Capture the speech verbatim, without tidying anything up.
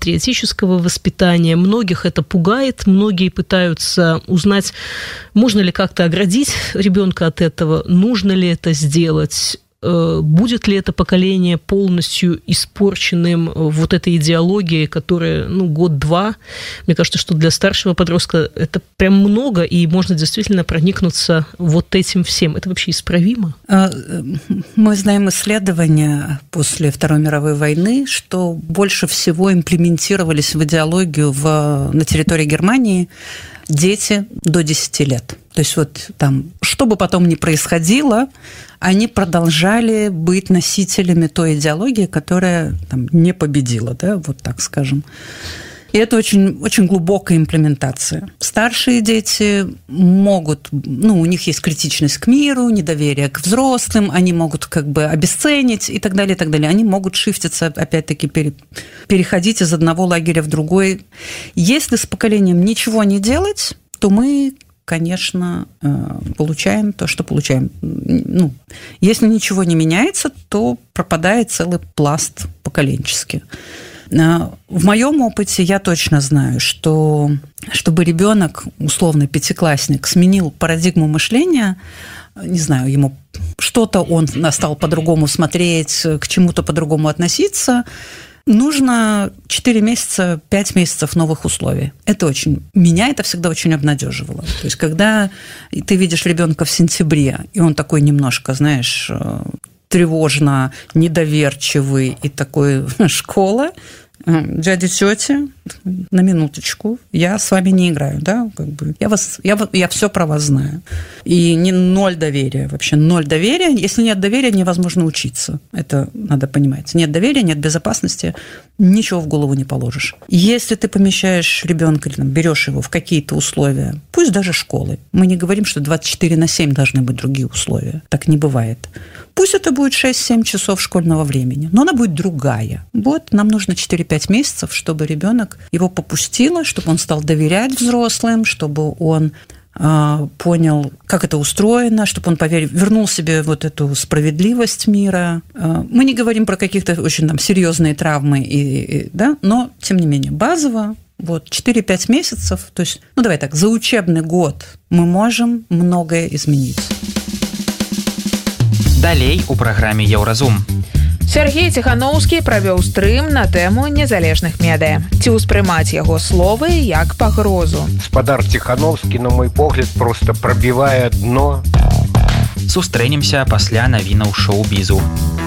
патриотического воспитания. Многих это пугает, многие пытаются узнать, можно ли как-то оградить ребенка от этого, нужно ли это сделать. Будет ли это поколение полностью испорченным вот этой идеологией, которая, ну, год-два? Мне кажется, что для старшего подростка это прям много, и можно действительно проникнуться вот этим всем. Это вообще исправимо? Мы знаем исследования после Второй мировой войны, что больше всего имплементировались в идеологию в, на территории Германии дети до десяти лет. То есть вот там, что бы потом ни происходило, они продолжали быть носителями той идеологии, которая там не победила, да, вот так скажем. И это очень, очень глубокая имплементация. Старшие дети могут, ну, у них есть критичность к миру, недоверие к взрослым, они могут как бы обесценить и так далее, и так далее. Они могут шифтиться, опять-таки, пере, переходить из одного лагеря в другой. Если с поколением ничего не делать, то мы, конечно, получаем то, что получаем. Ну, если ничего не меняется, то пропадает целый пласт поколенческий. В моем опыте я точно знаю, что чтобы ребенок, условно пятиклассник, сменил парадигму мышления, не знаю, ему что-то он стал по-другому смотреть, к чему-то по-другому относиться, нужно четыре месяца, пять месяцев новых условий. Это очень... Меня это всегда очень обнадеживало. То есть, когда ты видишь ребенка в сентябре, и он такой немножко, знаешь, тревожно, недоверчивый и такой школа, дяди, тети, на минуточку, я с вами не играю, да, как бы, я, вас, я, я все про вас знаю. И не ноль доверия, вообще ноль доверия. Если нет доверия, невозможно учиться. Это надо понимать. Нет доверия, нет безопасности, ничего в голову не положишь. Если ты помещаешь ребенка или там, берешь его в какие-то условия, пусть даже школы, мы не говорим, что двадцать четыре на семь должны быть другие условия. Так не бывает. Пусть это будет шесть-семь часов школьного времени, но она будет другая. Вот нам нужно четыре-пять месяцев, чтобы ребенок его попустило, чтобы он стал доверять взрослым, чтобы он э, понял, как это устроено, чтобы он поверил, вернул себе вот эту справедливость мира. Э, мы не говорим про каких-то очень там серьезные травмы, и, и, да, но, тем не менее, базово, вот, четыре-пять месяцев, то есть, ну, давай так, за учебный год мы можем многое изменить. Далей у праграме «Еўразум». Сергей Ціхановскі правёў стрым на тэму незалежных медыя. Ці ўспрымаць яго словы як пагрозу? Спадар Ціхановскі, на мой погляд, просто пробівае дно. Сустрэнемся пасля навінаў шоу-бізу.